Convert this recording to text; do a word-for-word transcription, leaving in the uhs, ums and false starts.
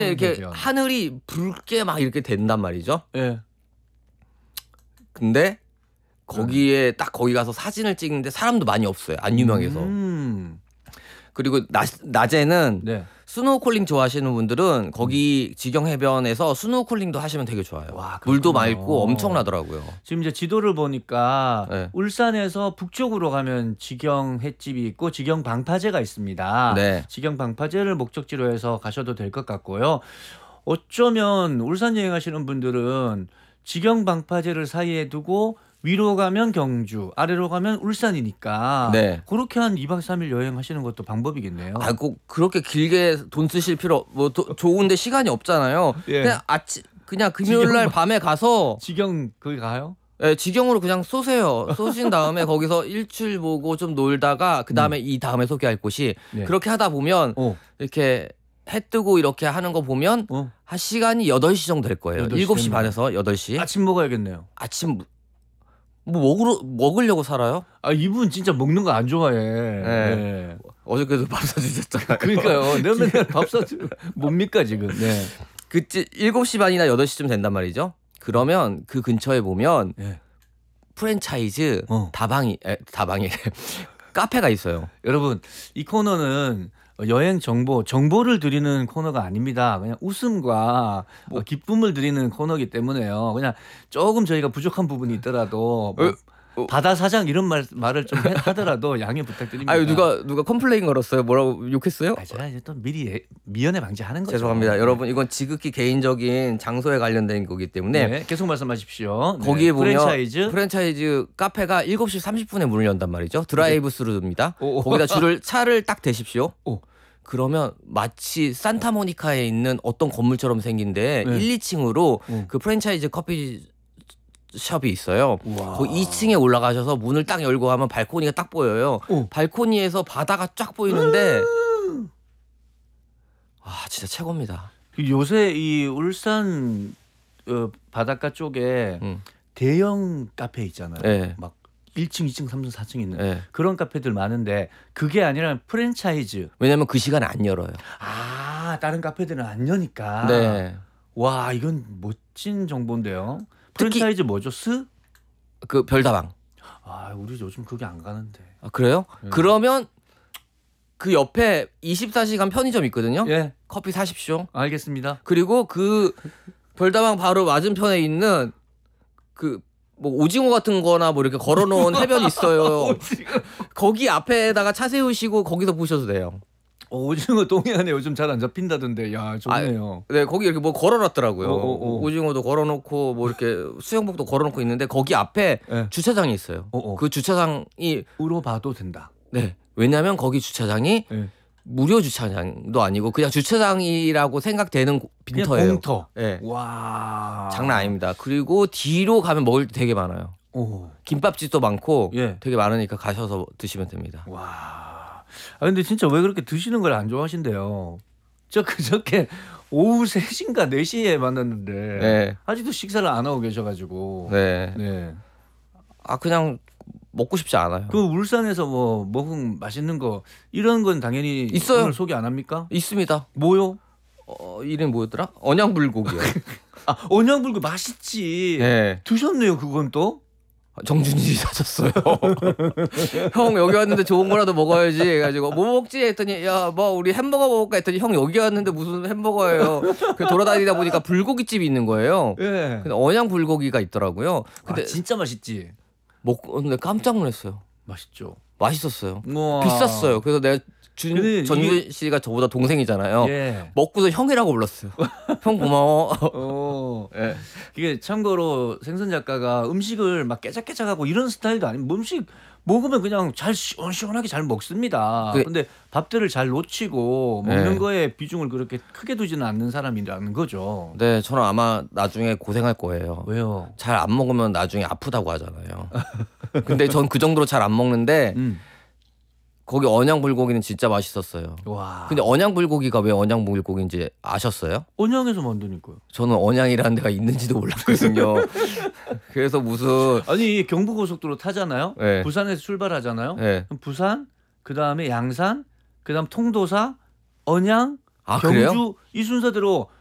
이렇게 해변. 하늘이 붉게 막 이렇게 된단 말이죠. 예. 근데 거기에 딱 거기 가서 사진을 찍는데 사람도 많이 없어요. 안 유명해서. 음. 그리고 낮, 낮에는 네. 스노우콜링 좋아하시는 분들은 거기 지경 해변에서 스노우콜링도 하시면 되게 좋아요. 와, 물도 그렇군요. 맑고 엄청나더라고요. 지금 이제 지도를 보니까 네. 울산에서 북쪽으로 가면 지경 횟집이 있고 지경 방파제가 있습니다. 네. 지경 방파제를 목적지로 해서 가셔도 될 것 같고요. 어쩌면 울산 여행하시는 분들은 지경 방파제를 사이에 두고 위로 가면 경주, 아래로 가면 울산이니까 네. 그렇게 한 이 박 삼 일 여행하시는 것도 방법이겠네요. 아, 꼭 그렇게 길게 돈 쓰실 필요 뭐 도, 좋은데 시간이 없잖아요. 예. 그냥 아침 그냥 금요일 날 지경 밤에 가서 지경 거기 가요? 예, 지경으로 그냥 쏘세요. 쏘신 다음에 거기서 일출 보고 좀 놀다가 그 다음에 이 다음에 소개할 곳이 네. 그렇게 하다 보면 어. 이렇게 해 뜨고 이렇게 하는 거 보면 어. 한 시간이 여덟 시 정도 될 거예요. 여덟 시 일곱 시 됩니다. 반에서 여덟 시. 아침 먹어야겠네요. 아침 뭐 먹으러 먹으려고 살아요? 아, 이분 진짜 먹는 거 안 좋아해. 네. 네. 어저께도 밥 사주셨잖아요. 그러니까요. 내가 맨날 밥 사주 뭡니까 지금? 네. 그때 일곱 시 반이나 여덟 시쯤 된단 말이죠. 그러면 그 근처에 보면 네. 프랜차이즈 어. 다방이 에, 다방이 카페가 있어요. 여러분, 이 코너는 여행 정보, 정보를 드리는 코너가 아닙니다. 그냥 웃음과 뭐. 어, 기쁨을 드리는 코너이기 때문에요. 그냥 조금 저희가 부족한 부분이 있더라도 뭐 어, 어. 바다 사장 이런 말 말을 좀 해- 하더라도 양해 부탁드립니다. 아유 누가 누가 컴플레인 걸었어요? 뭐라고 욕했어요? 아, 제가 이제 또 미리 예- 미연에 방지하는 거죠. 죄송합니다. 여러분 이건 지극히 개인적인 장소에 관련된 거기 때문에 네, 계속 말씀하십시오. 네, 거기에 보면 프랜차이즈. 프랜차이즈 카페가 일곱 시 삼십 분에 문을 연단 말이죠. 드라이브 스루입니다. 오, 오. 거기다 줄을 차를 딱 대십시오. 오. 그러면 마치 산타모니카에 있는 어떤 건물처럼 생긴데 네. 일, 이 층으로 오. 그 프랜차이즈 커피 숍이 있어요. 우와. 그 이 층에 올라가셔서 문을 딱 열고 하면 발코니가 딱 보여요. 오. 발코니에서 바다가 쫙 보이는데 아 진짜 최고입니다. 요새 이 울산 어, 바닷가 쪽에 음. 대형 카페 있잖아요. 네. 막 일 층, 이 층, 삼 층, 사 층 있는 네. 그런 카페들 많은데 그게 아니라 프랜차이즈. 왜냐면 그 시간에 안 열어요. 아, 다른 카페들은 안 여니까. 네. 와, 이건 멋진 정보인데요. 특히- 프랜차이즈 뭐죠? 스? 그 별다방. 아, 우리 요즘 그게 안 가는데. 아, 그래요? 네. 그러면 그 옆에 이십사 시간 편의점 있거든요. 예, 커피 사십시오. 알겠습니다. 그리고 그 별다방 바로 맞은편에 있는 그 뭐 오징어 같은 거나 뭐 이렇게 걸어놓은 해변이 있어요. 거기 앞에다가 차 세우시고 거기서 보셔도 돼요. 어, 오징어 동해안에 요즘 잘 안 잡힌다던데. 야, 좋네요. 네, 거기 이렇게 뭐 걸어놨더라고요. 어, 어, 어. 오징어도 걸어놓고 뭐 이렇게 수영복도 걸어놓고 있는데 거기 앞에 예. 주차장이 있어요. 어, 어. 그 주차장이 으로 봐도 된다. 네, 왜냐하면 거기 주차장이 예. 무료 주차장도 아니고 그냥 주차장이라고 생각되는 고- 그냥 빈터예요. 공터. 네, 와. 장난 아닙니다. 그리고 뒤로 가면 먹을 게 되게 많아요. 오. 김밥집도 많고 예. 되게 많으니까 가셔서 드시면 됩니다. 와. 아, 근데 진짜 왜 그렇게 드시는 걸 안 좋아하신대요? 저 그저께 오후 세 시인가 네 시에 만났는데 네, 아직도 식사를 안 하고 계셔가지고. 네. 네. 아 그냥 먹고 싶지 않아요. 그 울산에서 뭐 먹은 맛있는 거 이런 건 당연히 있어요. 오늘 소개 안 합니까? 있습니다. 뭐요? 어, 이름 뭐였더라? 언양불고기요. 아, 언양불고 맛있지. 네. 드셨네요, 그건 또. 정준일이 사줬어요. 형 여기 왔는데 좋은 거라도 먹어야지 해가지고 뭐 먹지 했더니 야 뭐 우리 햄버거 먹을까 했더니 형 여기 왔는데 무슨 햄버거예요. 그 돌아다니다 보니까 불고기집이 있는 거예요. 예. 근데 언양 불고기가 있더라고요. 근데 아, 진짜 맛있지. 먹는데 깜짝 놀랐어요. 맛있죠. 맛있었어요. 우와. 비쌌어요. 그래서 내가 근데 준, 전준 씨가 저보다 동생이잖아요. 예. 먹고서 형이라고 불렀어요. 형 고마워. 어. 예. 이게 참고로 생선 작가가 음식을 막 깨작깨작하고 이런 스타일도 아니고 뭐 음식 먹으면 그냥 잘 시원시원하게 잘 먹습니다. 그- 근데 밥들을 잘 놓치고 먹는 네. 거에 비중을 그렇게 크게 두지는 않는 사람이라는 거죠. 네, 저는 아마 나중에 고생할 거예요. 왜요? 잘 안 먹으면 나중에 아프다고 하잖아요. 근데 전 그 정도로 잘 안 먹는데 음. 거기 언양 불고기는 진짜 맛있었어요. 와. 근데 언양 불고기가 왜 언양 불고기인지 아셨어요? 언양에서 만드니까요. 저는 언양이라는 데가 있는지도 몰랐거든요. 그래서 무슨 아니 경부고속도로 타잖아요. 네. 부산에서 출발하잖아요. 네. 그럼 부산, 그 다음에 양산, 그 다음 통도사, 언양, 아 경주 그래요? 이 순서대로